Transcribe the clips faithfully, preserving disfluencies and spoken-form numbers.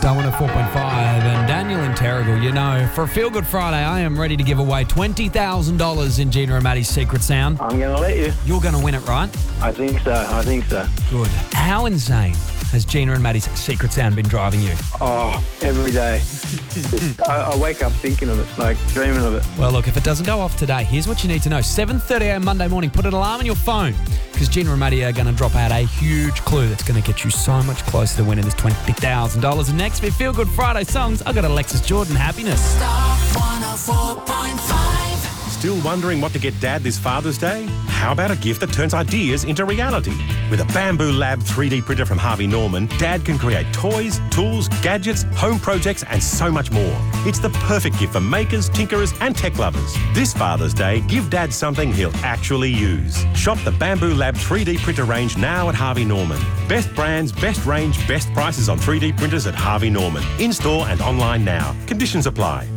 Star one oh four point five and Daniel in Terrigal. You know, for a Feel Good Friday, I am ready to give away twenty thousand dollars in Gina and Maddie's Secret Sound. I'm going to let you. You're going to win it, right? I think so. I think so. Good. How insane has Gina and Maddie's Secret Sound been driving you? Oh, every day. I, I wake up thinking of it, like dreaming of it. Well, look, if it doesn't go off today, here's what you need to know. seven thirty a.m. Monday morning, put an alarm on your phone because Gina and Maddie are going to drop out a huge clue that's going to get you so much closer to winning this twenty thousand dollars. And next, for Feel Good Friday songs, I've got Alexis Jordan, Happiness. Star one oh four point five. Still wondering what to get Dad this Father's Day? How about a gift that turns ideas into reality? With a Bamboo Lab three D printer from Harvey Norman, Dad can create toys, tools, gadgets, home projects and so much more. It's the perfect gift for makers, tinkerers and tech lovers. This Father's Day, give Dad something he'll actually use. Shop the Bamboo Lab three D printer range now at Harvey Norman. Best brands, best range, best prices on three D printers at Harvey Norman. In-store and online now. Conditions apply.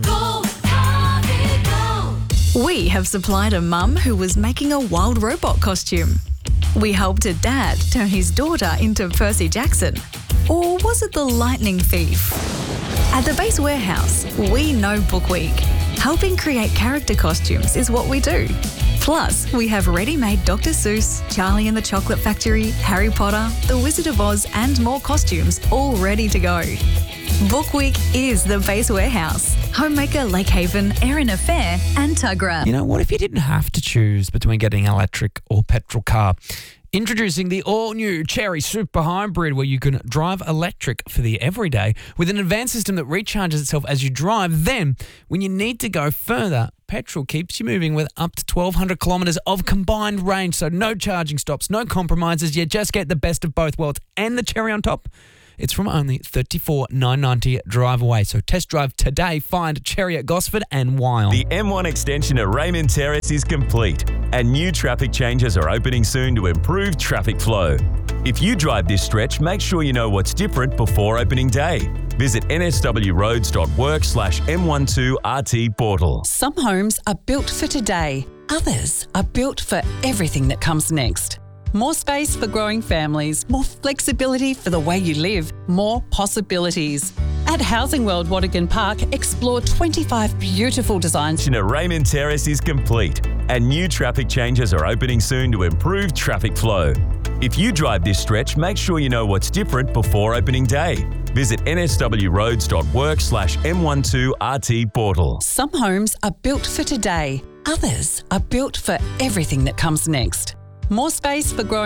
We have supplied a mum who was making a wild robot costume. We helped a dad turn his daughter into Percy Jackson. Or was it the lightning thief? At the Base Warehouse, we know Book Week. Helping create character costumes is what we do. Plus, we have ready-made Doctor Seuss, Charlie and the Chocolate Factory, Harry Potter, The Wizard of Oz and more costumes all ready to go. Book Week is the Base Warehouse. Homemaker, Lake Haven, Erin Affair and Tuggerah. You know, what if you didn't have to choose between getting an electric or petrol car? Introducing the all-new Cherry Super Hybrid, where you can drive electric for the everyday with an advanced system that recharges itself as you drive. Then, when you need to go further, petrol keeps you moving with up to twelve hundred kilometres of combined range. So no charging stops, no compromises. You just get the best of both worlds. And the cherry on top, it's from only thirty-four thousand nine hundred ninety drive away. So test drive today. Find Cherry at Gosford and Wyong. The M one extension at Raymond Terrace is complete and new traffic changes are opening soon to improve traffic flow. If you drive this stretch, make sure you know what's different before opening day. Visit nswroads.work slash M12RT portal. Some homes are built for today. Others are built for everything that comes next. More space for growing families, more flexibility for the way you live, more possibilities. At Housing World Watergan Park, explore twenty-five beautiful designs. At Raymond Terrace is complete and new traffic changes are opening soon to improve traffic flow. If you drive this stretch, make sure you know what's different before opening day. Visit nswroads.work slash M12RT portal. Some homes are built for today. Others are built for everything that comes next. More space for growing